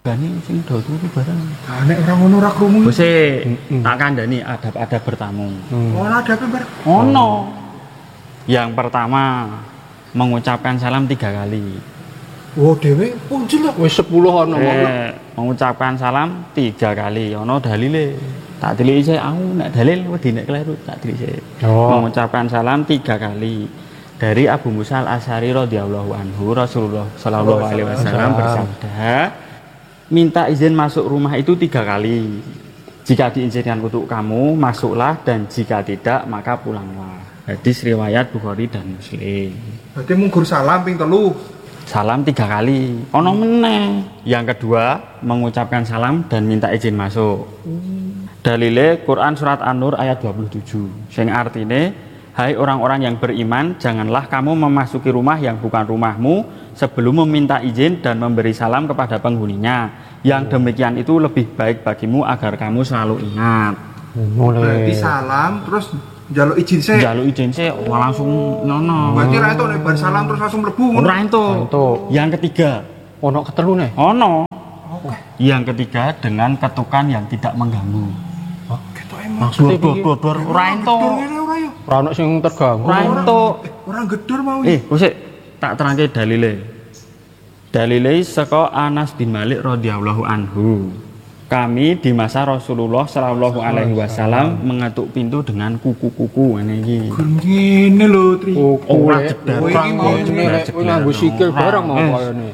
regane sing do turu barang. Nah, nek ora ngono ora krungu. Wis tak kandhani adab-adab bertamu. Ora ada apa, Bar? Ono. Yang pertama mengucapkan salam 3 kali. Oh, dhewe punjul lah. Wis 10 ono ngono. Mengucapkan salam 3 kali. Ono dalile. Tak diliki sik aku nek dalil wedi nek kleru tak diliki sik. Mengucapkan salam 3 kali. Dari Abu Musa Al-Asy'ari radhiyallahu anhu, Rasulullah sallallahu alaihi wasallam bersabda, minta izin masuk rumah itu 3 kali. Jika diizinkan untuk kamu, masuklah, dan jika tidak, maka pulanglah. Hadis riwayat Bukhari dan Muslim. Berarti munggur salam ping 3. Salam 3 kali. Ono meneh. Yang kedua, mengucapkan salam dan minta izin masuk. Dalile Quran surat An-Nur ayat 27. Sing artine, hai orang-orang yang beriman, janganlah kamu memasuki rumah yang bukan rumahmu sebelum meminta izin dan memberi salam kepada penghuninya. Yang demikian itu lebih baik bagimu agar kamu selalu ingat. Berarti salam terus njaluk izin sik. Njaluk izin sik langsung nyono. Berarti ra entuk nek bar salam terus langsung mlebu ngono. Ora entuk. Yang ketiga, Ono ketelune. ono. Yang ketiga dengan ketukan yang tidak mengganggu. Ketok emang. Dor ora entuk. Ora yo. Ora ono sing terganggu. Ora entuk. Ora gedor mau. Wis tak terangke dalile. Dalile saka Anas bin Malik radhiyallahu anhu. Kami di masa Rasulullah sallallahu alaihi wasallam mengetuk pintu dengan kuku-kuku ngene iki. Ngene lho, Tri. Ora jedar. Nganggo sikil bareng mau kayane.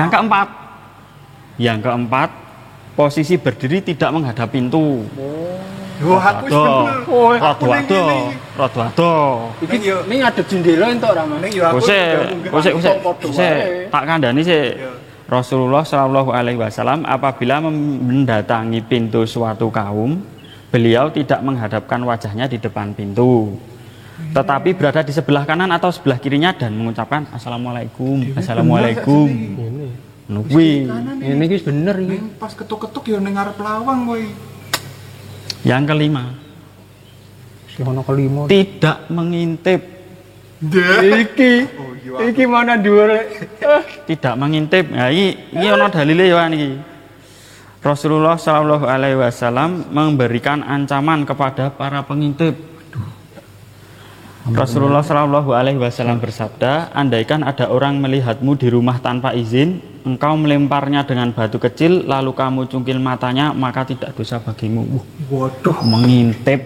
Yang keempat, posisi berdiri tidak menghadap pintu. Yo aku wis bener. Rada ado. Iki ning ngadep jendela entuk ra, Mas. Ning yo aku. Wis tak kandhani sik. Rasulullah Shallallahu Alaihi Wasallam apabila mendatangi pintu suatu kaum, beliau tidak menghadapkan wajahnya di depan pintu, tetapi berada di sebelah kanan atau sebelah kirinya dan mengucapkan Assalamualaikum, Assalamualaikum. Nungguin. Ini wis bener iki. Pas ketuk-ketuk ya ning ngarep lawang kowe. Yang kelima, Sing ono kelima. tidak mengintip. Iki mana dhuwur? Tidak mengintip. Nah, ini ono dalile ya niki. Rasulullah Shallallahu Alaihi Wasallam memberikan ancaman kepada para pengintip. Rasulullah Shallallahu Alaihi Wasallam bersabda, andaikan ada orang melihatmu di rumah tanpa izin, engkau melemparnya dengan batu kecil, lalu kamu cungkil matanya, maka tidak dosa bagimu. Waduh, Mengintip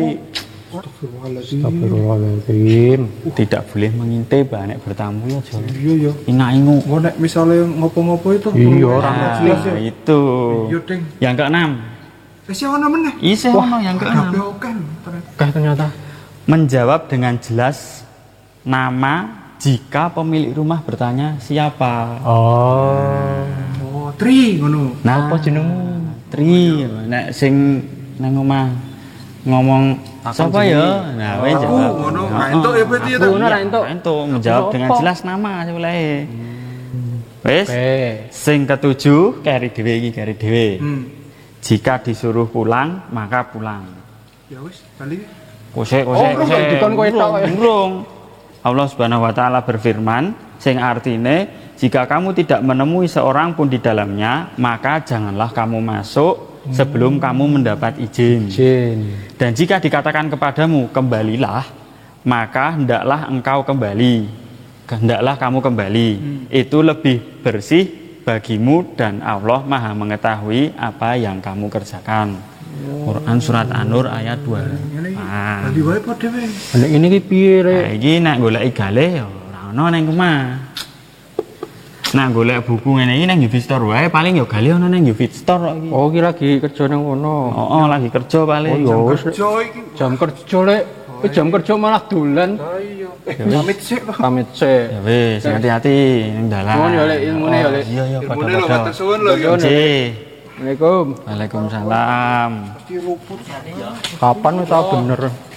Astagfirullahaladzim. tidak boleh mengintip, nek bertamu ya jangan. iya ya. Ingat-ingat. Engko nek misale ngopo-ngopo itu. Iya, ora Nah, itu. Iya, Ding. Yang keenam. Wis ono meneh. Isih ono yang keenam. Kabeh oke ternyata. Oke ternyata. Menjawab dengan jelas nama jika pemilik rumah bertanya siapa. Oh, Tri ngono. Nah, apa jenengmu? Tri. Nek sing nang omah ngomong siapa ya? Nah, wis jawab. Ngono. Nah, entuk ya berarti ya. Ngono ra entuk. Entuk menjawab dengan jelas nama oleh. Wis. Oke. Sing ketujuh kari dhewe iki, kari dhewe. Jika disuruh pulang, maka pulang. Ya wis, bali. Kosek. dikon kowe tok ya. Urung. Allah Subhanahu wa taala berfirman, sing artine jika kamu tidak menemui seorang pun di dalamnya, maka janganlah kamu masuk sebelum kamu mendapat izin. Dan jika dikatakan kepadamu kembalilah, maka hendaklah engkau kembali. Hendaklah kamu kembali. Itu lebih bersih bagimu dan Allah Maha mengetahui apa yang kamu kerjakan. Quran surat An-Nur ayat 2. Bali wae padha wae. Nek ini ki piye rek? Nah, iki nek goleki gale ya ora ono ning omah. Nek golek buku ngene iki nang Yufit Store wae paling ya gale ono nang Yufit Store kok iki. Oh, ki lagi kerja nang kono. Oh, lagi kerja paling. Oh, ya wis. Kerja iki. Jam kerja lek. Jam kerja malah dolan. Iya. Pamit sik, Pak. Pamit sik. Ya wis, hati-hati ning dalan. Nuwun ya lek ilmune ya lek. Iya, Ilmune lho padha-padha. matur suwun lho ya. Nggih. Assalamualaikum. Waalaikumsalam. Mesti luput. Kapan wis tau bener?